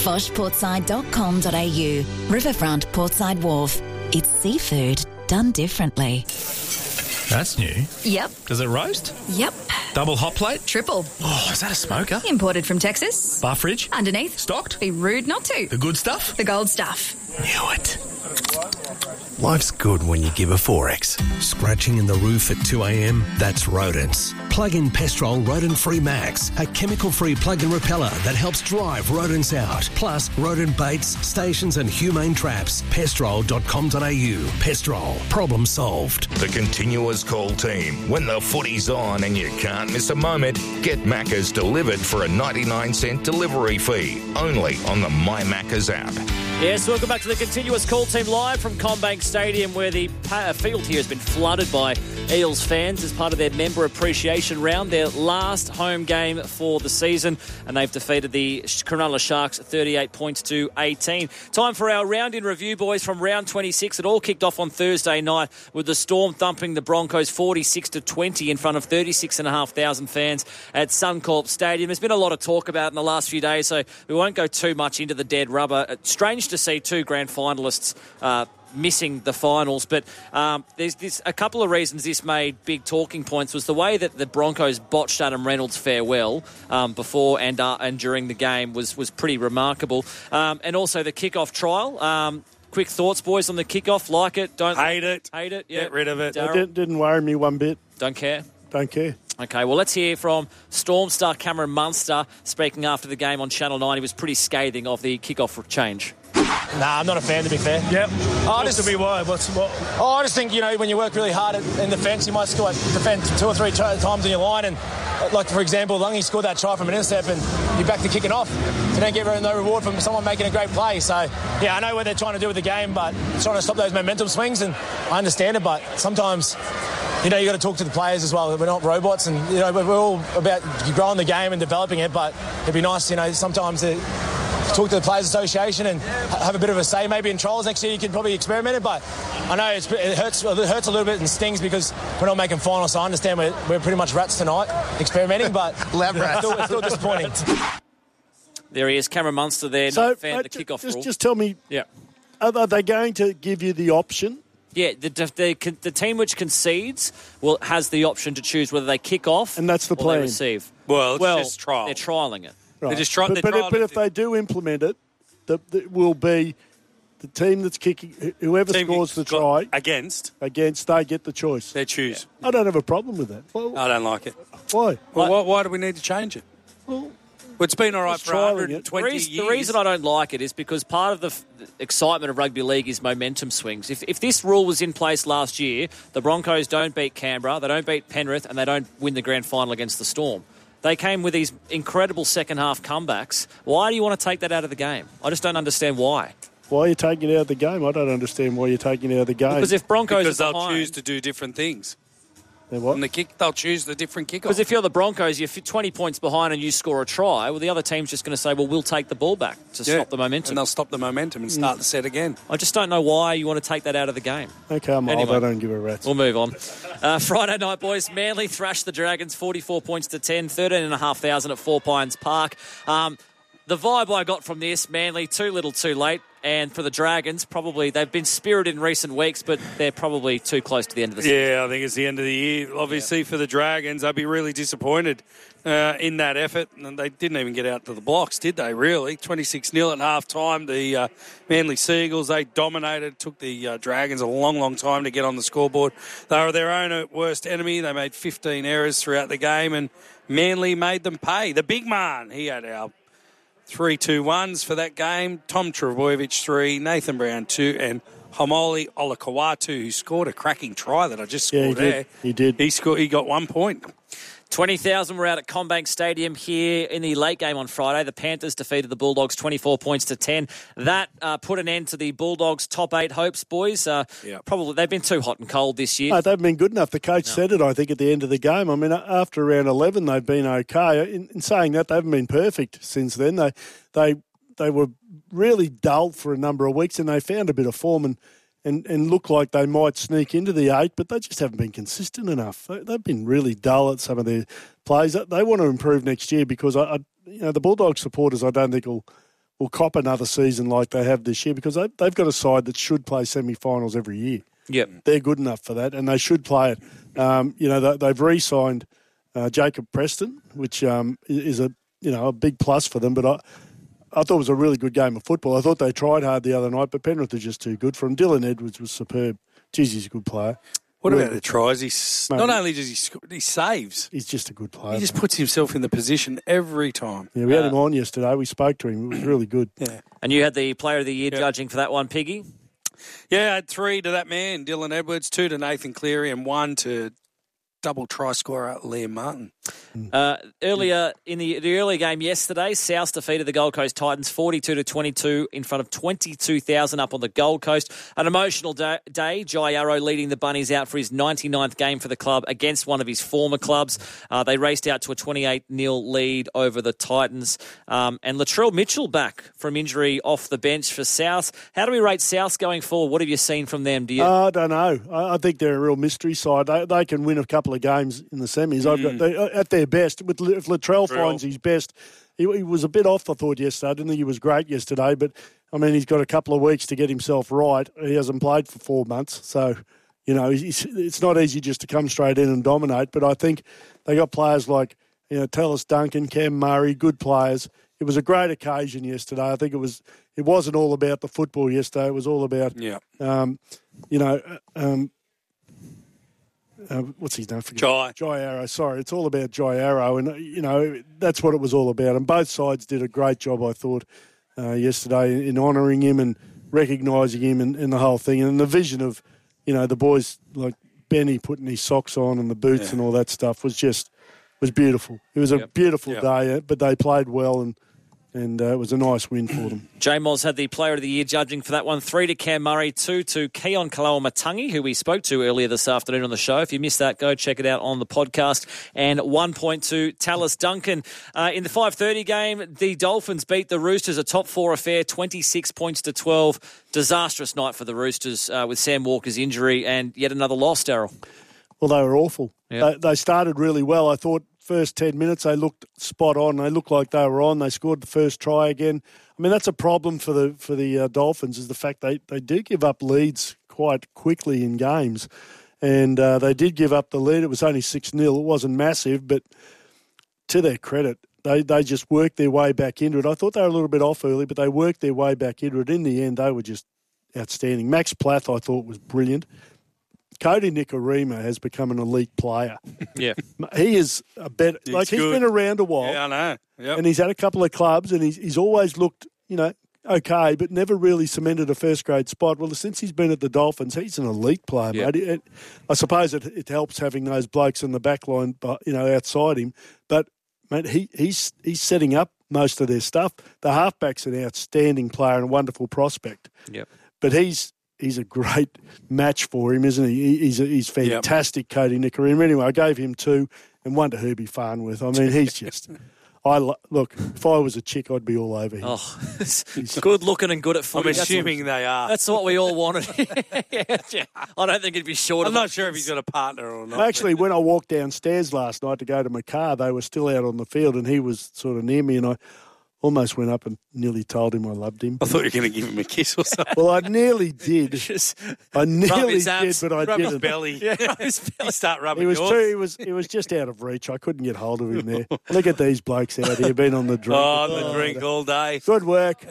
foshportside.com.au, Riverfront Portside Wharf. It's seafood done differently.
That's new.
Yep.
Does it roast?
Yep.
Double hot plate?
Triple.
Oh, is that a smoker?
Imported from Texas.
Bar fridge?
Underneath.
Stocked?
Be rude not to.
The good stuff?
The gold stuff.
Knew it.
Life's good when you give a 4X. Scratching in the roof at 2 a.m? That's rodents. Plug in Pestrol Rodent-Free Max, a chemical-free plug-in repeller that helps drive rodents out. Plus, rodent baits, stations and humane traps. Pestrol.com.au. Pestrol. Problem solved.
The Continuous Call team. When the footy's on and you can't miss a moment, get Macca's delivered for a 99-cent delivery fee. Only on the My Macca's app.
Yes, welcome back to the Continuous Call team live from CommBank Stadium, where the field here has been flooded by Eels fans as part of their member appreciation round, their last home game for the season, and they've defeated the Cronulla Sharks 38 points to 18. Time for our round in review, boys, from round 26. It all kicked off on Thursday night with the Storm thumping the Broncos 46-20 in front of 36,500 fans at Suncorp Stadium. There's been a lot of talk about it in the last few days, so we won't go too much into the dead rubber. It's strange to see two grand finalists missing the finals, but there's a couple of reasons this made big talking points. Was the way that the Broncos botched Adam Reynolds' farewell before and during the game was pretty remarkable, and also the kickoff trial. Quick thoughts, boys, on the kickoff. Like it? Don't
hate it?
Hate it?
Get rid of it.
It didn't worry me one bit.
Don't care.
Don't care.
Okay, well, let's hear from Storm star Cameron Munster speaking after the game on Channel 9. He was pretty scathing of the kickoff change.
Nah, I'm not a fan, to be fair.
Yep.
I just think, when you work really hard in defence, you might defend 2 or 3 times on your line. And, like, for example, Lungy scored that try from an intercept and you're back to kicking off. You don't get no reward from someone making a great play. So, yeah, I know what they're trying to do with the game, but trying to stop those momentum swings, and I understand it, but sometimes, you got to talk to the players as well. We're not robots, and, we're all about growing the game and developing it, but it'd be nice, sometimes to talk to the Players Association and have a bit of a say maybe in trials. Next year you could probably experiment it, but I know it hurts a little bit and stings because we're not making finals, so I understand we're pretty much rats tonight experimenting, but
lab rats.
It's still disappointing.
There he is, Cameron Munster there, not a fan of the kickoff rule.
Just tell me, are they going to give you the option?
Yeah, the team which concedes has the option to choose whether they kick off
and that's the
or
plan.
they receive.
Well, it's just trial.
They're trialling it.
Right.
But
if they do implement it, it will be the team that's kicking, whoever scores the try
against,
they get the choice.
They choose.
Yeah. I don't have a problem with that. Well,
I don't like it.
Why?
Well, why do we need to change it?
Well,
it's been all right for 120 years.
The reason I don't like it is because part of the excitement of rugby league is momentum swings. If this rule was in place last year, the Broncos don't beat Canberra, they don't beat Penrith, and they don't win the grand final against the Storm. They came with these incredible second-half comebacks. Why do you want to take that out of the game? I just don't understand why.
Why are you taking it out of the game? I don't understand why you're taking it out of the game.
Because if Broncos
they'll choose to do different things.
What?
On the kick, they'll choose the different kickoff.
Because if you're the Broncos, you're 20 points behind and you score a try, well, the other team's just going to say, well, we'll take the ball back to stop the momentum.
And they'll stop the momentum and start the set again.
I just don't know why you want to take that out of the game.
Okay, I'm old. I don't give a rat's.
We'll move on. Friday night, boys. Manly thrashed the Dragons 44 points to 10, 13,500 at Four Pines Park. The vibe I got from this, Manly, too little too late. And for the Dragons, probably they've been spirited in recent weeks, but they're probably too close to the end of the season.
Yeah, I think it's the end of the year. Obviously, for the Dragons, I'd be really disappointed in that effort. And they didn't even get out to the blocks, did they, really? 26-0 at half-time. The Manly Seagulls, they dominated. Took the Dragons a long, long time to get on the scoreboard. They were their own worst enemy. They made 15 errors throughout the game, and Manly made them pay. The big man, he had our 3-2-1s for that game. Tom Trebojevic 3, Nathan Brown 2, and Homoli Olakawatu, who scored a cracking try that I just scored there.
He did.
He got 1 point.
20,000 were out at CommBank Stadium here in the late game on Friday. The Panthers defeated the Bulldogs 24 points to 10. That put an end to the Bulldogs' top 8 hopes, boys. Probably they've been too hot and cold this year.
No, they've been good enough. The coach said it, I think, at the end of the game. I mean, after round 11, they've been okay. In saying that, they haven't been perfect since then. They were really dull for a number of weeks, and they found a bit of form and look like they might sneak into the 8, but they just haven't been consistent enough. They've been really dull at some of their plays. They want to improve next year because the Bulldogs supporters, I don't think will cop another season like they have this year because they've got a side that should play semi-finals every year.
Yep.
They're good enough for that, and they should play it. They've re-signed Jacob Preston, which is a big plus for them, but I thought it was a really good game of football. I thought they tried hard the other night, but Penrith are just too good for him. Dylan Edwards was superb. Jeez, he's a good player.
What about the tries? Not only does he saves.
He's just a good player.
He just puts himself in the position every time.
Yeah, we had him on yesterday. We spoke to him. It was really good.
Yeah.
And you had the Player of the Year judging for that one, Piggy?
Yeah, I had 3 to that man, Dylan Edwards, 2 to Nathan Cleary, and 1 to double try scorer Liam Martin.
Earlier in the early game yesterday, South defeated the Gold Coast Titans 42-22 in front of 22,000 up on the Gold Coast. An emotional day. Jai Arrow leading the Bunnies out for his 99th game for the club against one of his former clubs. They raced out to a 28-0 lead over the Titans. And Latrell Mitchell back from injury off the bench for South. How do we rate South going forward? What have you seen from them? Do you?
I don't know. I think they're a real mystery side. They can win a couple of games in the semis. At their best. If Latrell finds his best, he was a bit off, I thought, yesterday. I didn't think he was great yesterday, but, I mean, he's got a couple of weeks to get himself right. He hasn't played for 4 months, so, it's not easy just to come straight in and dominate, but I think they got players like, Tallis Duncan, Cam Murray, good players. It was a great occasion yesterday. I think it wasn't all about the football yesterday. It was all about, what's his name?
Jai
Arrow. Sorry, it's all about Jai Arrow, and that's what it was all about. And both sides did a great job, I thought, yesterday in honouring him and recognising him and the whole thing, and the vision of the boys like Benny putting his socks on and the boots and all that stuff was beautiful. It was a beautiful day, but they played well and it was a nice win for them.
J-Moz had the Player of the Year judging for that one. 3 to Cam Murray, 2 to Keon Kaloamatangi, who we spoke to earlier this afternoon on the show. If you missed that, go check it out on the podcast. And 1 point to Tallis Duncan. In the 5:30 game, the Dolphins beat the Roosters, a top 4 affair, 26 points to 12. Disastrous night for the Roosters with Sam Walker's injury and yet another loss, Daryl.
Well, they were awful.
Yep.
They started really well. I thought first 10 minutes they looked spot on. They looked like they were on. They scored the first try again. I mean, that's a problem for the Dolphins is the fact they do give up leads quite quickly in games. And they did give up the lead. It was only 6-0. It wasn't massive, but to their credit, they just worked their way back into it. I thought they were a little bit off early, but they worked their way back into it. In the end, they were just outstanding. Max Plath, I thought, was brilliant. Cody Nikorima has become an elite player.
Yeah.
He is a better... He's been around a while.
Yeah, I know. Yep.
And he's had a couple of clubs and he's always looked, okay, but never really cemented a first-grade spot. Well, since he's been at the Dolphins, he's an elite player, mate. I suppose it helps having those blokes in the back line, outside him. But, mate, he's setting up most of their stuff. The halfback's an outstanding player and a wonderful prospect.
Yep.
But he's a great match for him, isn't he? He's fantastic, Cody Nikorima. Anyway, I gave him 2 and 1 to Herbie Farnworth. I mean, he's just... Look, if I was a chick, I'd be all over him.
Oh, good looking and good at footy.
I'm assuming they are.
That's what we all wanted. I don't think he'd be short of
I'm not sure if he's got a partner or not.
Actually, when I walked downstairs last night to go to my car, they were still out on the field and he was sort of near me and I Almost went up and nearly told him I loved him.
I thought you were going to give him a kiss or something.
Well, I nearly did. I nearly
his
did,
abs,
but I
rub
didn't.
his belly.
Yeah, his belly.
You start rubbing
He was
yours.
he was just out of reach. I couldn't get hold of him there. Look at these blokes out here, been on the drink.
The drink all day.
Good work.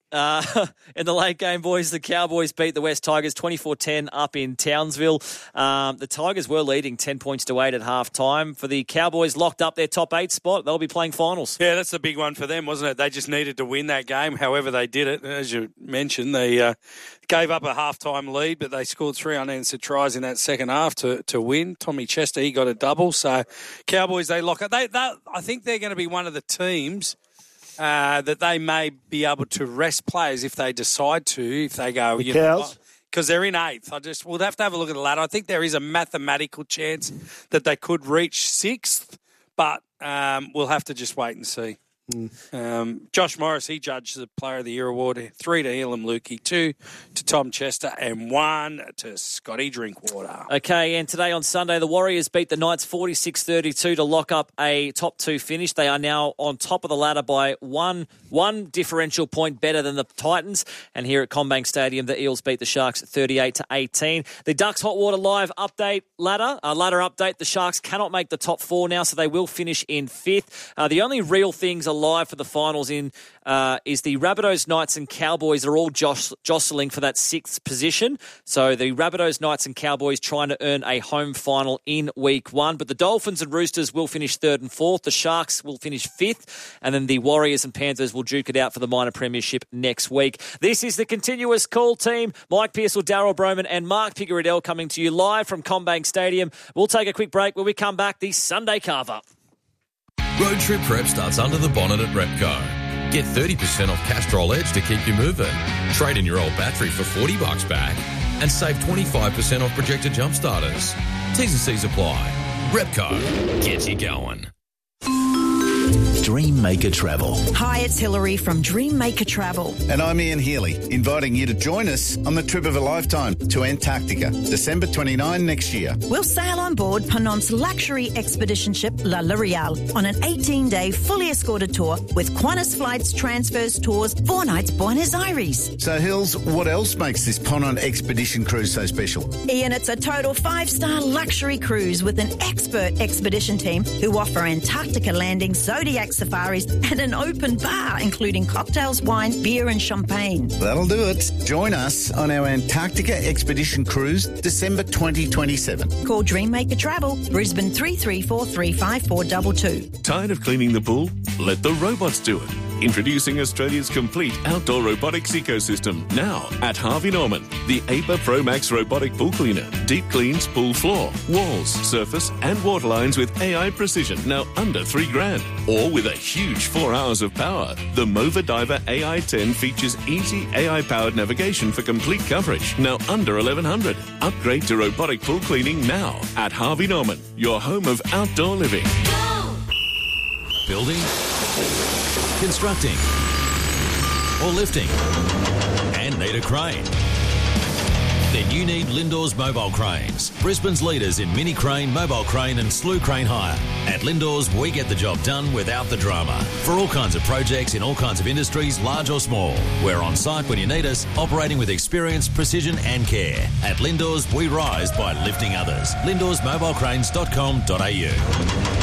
In the late game, boys, the Cowboys beat the West Tigers 24-10 up in Townsville. The Tigers were leading 10 points to 8 at half-time. For the Cowboys, locked up their top 8 spot. They'll be playing finals.
Yeah, that's the big one for them, wasn't it? They just needed to win that game. However, they did it. As you mentioned, they gave up a half-time lead, but they scored 3 unanswered tries in that second half to win. Tommy Chester, he got a double. So Cowboys, they lock it. I think they're going to be one of the teams that they may be able to rest players if they decide to, if they go,
the Cows?
Because they're in 8th. We'll have to have a look at the ladder. I think there is a mathematical chance that they could reach 6th, but we'll have to just wait and see. Josh Morris, he judged the Player of the Year award. 3 to Elam Lukey, 2 to Tom Chester, and 1 to Scotty Drinkwater.
Okay, and today on Sunday, the Warriors beat the Knights 46-32 to lock up a top 2 finish. They are now on top of the ladder by one differential point better than the Titans. And here at CommBank Stadium, the Eels beat the Sharks 38-18. The Ducks Hot Water Live update ladder update. The Sharks cannot make the top 4 now, so they will finish in 5th. The only real things alive for the finals is the Rabbitohs, Knights and Cowboys are all jostling for that 6th position. So the Rabbitohs, Knights and Cowboys trying to earn a home final in week 1. But the Dolphins and Roosters will finish 3rd and 4th. The Sharks will finish 5th. And then the Warriors and Panthers will duke it out for the minor premiership next week. This is the continuous call team. Mike Pearsall, Darryl Broman and Mark Pigaridell coming to you live from CommBank Stadium. We'll take a quick break. When we come back, the Sunday carve-up.
Road trip prep starts under the bonnet at Repco. Get 30% off Castrol Edge to keep you moving. Trade in your old battery for $40 back and save 25% off projector jump starters. T's and C's apply. Repco, get you going.
Dreammaker Travel.
Hi, it's Hillary from Dreammaker Travel.
And I'm Ian Healy, inviting you to join us on the trip of a lifetime to Antarctica, December 29 next year.
We'll sail on board Penant's luxury expedition ship La L'Oreal on an 18-day fully escorted tour with Qantas Flights, Transfers, Tours, 4 nights Buenos Aires.
So, Hills, what else makes this Ponant expedition cruise so special?
Ian, it's a total 5-star luxury cruise with an expert expedition team who offer Antarctica landings, Zodiac safaris and an open bar, including cocktails, wine, beer and champagne.
That'll do it. Join us on our Antarctica expedition cruise, December 2027.
Call Dreammaker Travel, Brisbane 334 35422.
Tired of cleaning the pool? Let the robots do it. Introducing Australia's complete outdoor robotics ecosystem now at Harvey Norman. The APA Pro Max robotic pool cleaner. Deep cleans pool floor, walls, surface and water lines with AI precision, now under $3,000. Or with a huge 4 hours of power. The Mova Diver AI-10 features easy AI-powered navigation for complete coverage, now under $1,100. Upgrade to robotic pool cleaning now at Harvey Norman, your home of outdoor living.
Building, constructing, or lifting, and need a crane? Then you need Lindor's Mobile Cranes, Brisbane's leaders in mini crane, mobile crane and slew crane hire. At Lindor's, we get the job done without the drama. For all kinds of projects in all kinds of industries, large or small. We're on site when you need us, operating with experience, precision and care. At Lindor's, we rise by lifting others. Lindor'sMobilecranes.com.au.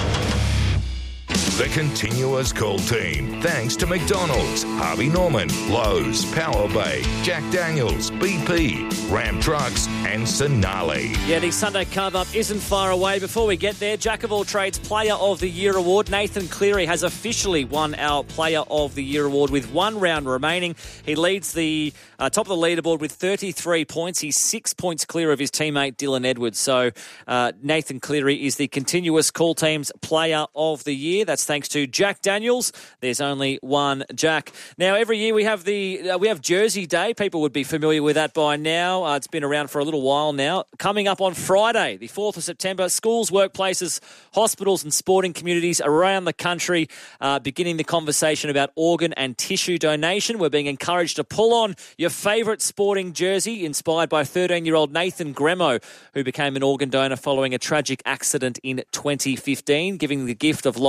The continuous call team, thanks to McDonald's, Harvey Norman, Lowe's, Power Bay, Jack Daniels, BP, Ram Trucks and Sonali.
Yeah, the Sunday carve-up isn't far away. Before we get there, Jack of all trades Player of the Year award. Nathan Cleary has officially won our Player of the Year award with 1 round remaining. He leads the top of the leaderboard with 33 points. He's 6 points clear of his teammate Dylan Edwards. So Nathan Cleary is the continuous call team's Player of the Year. That's thanks to Jack Daniels. There's only one Jack. Now, every year we have Jersey Day. People would be familiar with that by now. It's been around for a little while now. Coming up on Friday, the 4th of September, schools, workplaces, hospitals and sporting communities around the country beginning the conversation about organ and tissue donation. We're being encouraged to pull on your favourite sporting jersey, inspired by 13-year-old Nathan Gremo, who became an organ donor following a tragic accident in 2015, giving the gift of life to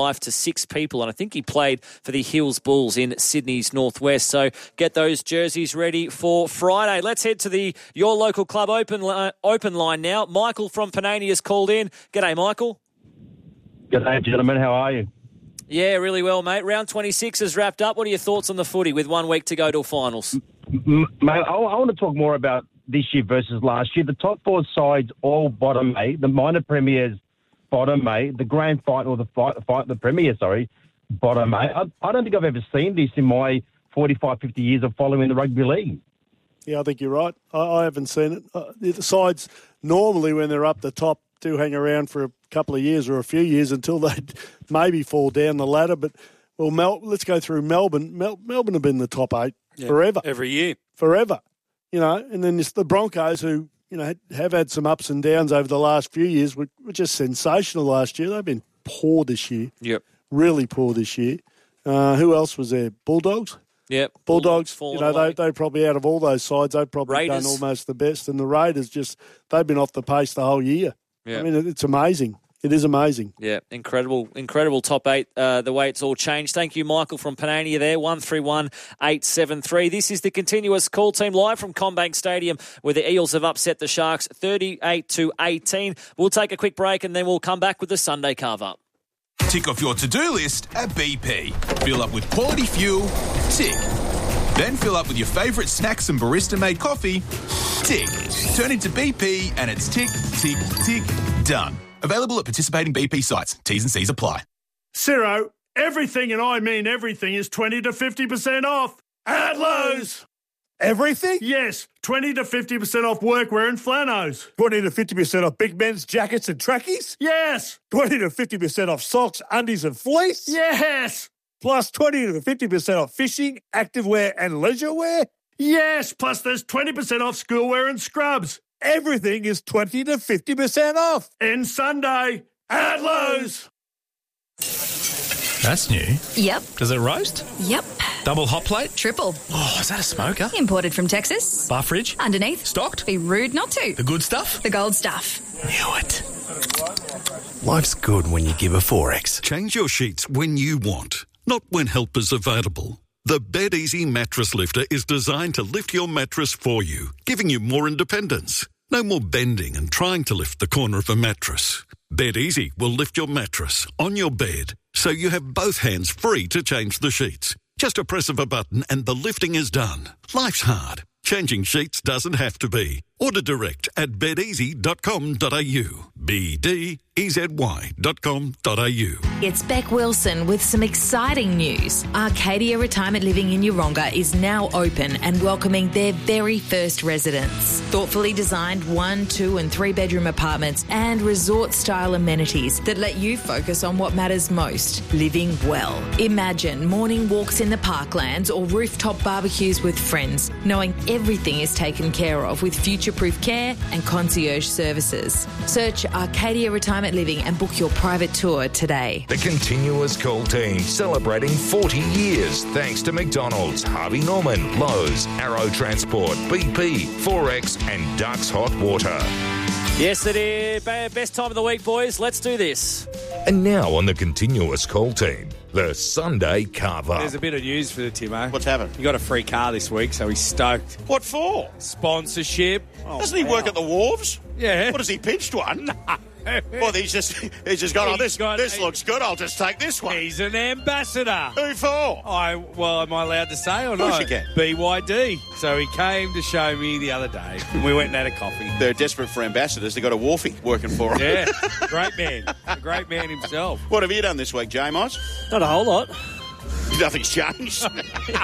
6 people, and I think he played for the Hills Bulls in Sydney's Northwest. So get those jerseys ready for Friday. Let's head to your local club open line now. Michael from Panania has called in. G'day, Michael.
G'day, gentlemen. How are you?
Yeah, really well, mate. Round 26 is wrapped up. What are your thoughts on the footy with 1 week to go till finals?
Mate, I want to talk more about this year versus last year. The top 4 sides all bottom 8. The minor premiers bottom 8. The grand final, the premier, bottom 8. I don't think I've ever seen this in my 45, 50 years of following the rugby league.
Yeah, I think you're right. I haven't seen it. The sides normally, when they're up the top, do hang around for a couple of years or a few years until they maybe fall down the ladder. But, let's go through Melbourne. Melbourne have been in the top 8 forever.
Every year.
Forever. And then it's the Broncos who, have had some ups and downs over the last few years, were just sensational last year. They've been poor this year.
Yep.
Really poor this year. Who else was there? Bulldogs?
Yep.
Bulldogs, they probably, out of all those sides, they've probably
Raiders.
done almost the best. And the Raiders they've been off the pace the whole year.
Yep.
I mean, it's amazing. It is amazing.
Yeah, incredible top 8, the way it's all changed. Thank you, Michael from Panania there, 131873. This is the continuous call team live from CommBank Stadium, where the Eels have upset the Sharks 38-18. We'll take a quick break and then we'll come back with the Sunday carve-up.
Tick off your to-do list at BP. Fill up with quality fuel. Tick. Then fill up with your favourite snacks and barista-made coffee. Tick. Turn into BP and it's tick, tick, tick, done. Available at participating BP sites. T's and C's apply.
Ciro, everything, and I mean everything, is 20 to 50% off at Lowe's.
Everything?
Yes, 20 to 50% off workwear and flannels.
20 to 50% off big men's jackets and trackies?
Yes.
20 to 50% off socks, undies and fleece?
Yes.
Plus 20 to 50% off fishing, activewear and leisure wear?
Yes, plus there's 20% off schoolwear and scrubs.
Everything is 20 to 50% off.
And Sunday at Lowe's.
That's new.
Yep.
Does it roast?
Yep.
Double hot plate?
Triple.
Oh, is that a smoker?
Imported from Texas.
Bar fridge?
Underneath.
Stocked?
Be rude not to.
The good stuff?
The gold stuff.
Knew it.
Life's good when you give a 4X.
Change your sheets when you want, not when help is available. The BedEasy Mattress Lifter is designed to lift your mattress for you, giving you more independence. No more bending and trying to lift the corner of a mattress. BedEasy will lift your mattress on your bed, so you have both hands free to change the sheets. Just a press of a button and the lifting is done. Life's hard. Changing sheets doesn't have to be. Order direct at bedeasy.com.au. BDEZY.com.au.
It's Beck Wilson with some exciting news. Arcadia Retirement Living in Yeronga is now open and welcoming their very first residents. Thoughtfully designed 1, 2 and 3 bedroom apartments and resort-style amenities that let you focus on what matters most, living well. Imagine morning walks in the parklands or rooftop barbecues with friends, knowing everything is taken care of with future-proof care and concierge services. Search Arcadia Retirement Living and book your private tour today.
The Continuous Call team celebrating 40 years thanks to McDonald's, Harvey Norman, Lowe's, Arrow Transport, BP, Forex and Ducks Hot Water.
Yes, it is. Best time of the week, boys. Let's do this.
And now on the Continuous Call team, the Sunday carve-up.
There's a bit of news for the Timo.
What's happened?
He got a free car this week, so he's stoked.
What for?
Sponsorship.
Doesn't he work at the Wharves?
Yeah.
What, has he pitched one? Well, he's just gone, this looks good, I'll just take this one.
He's an ambassador.
Who for?
Am I allowed to say or not?
Of course you can.
BYD. So he came to show me the other day. We went and had a coffee.
They're desperate for ambassadors. They've got a Wharfie working for them.
Yeah, great man. A great man himself.
What have you done this week, J-Mos?
Not a whole lot.
Nothing's changed.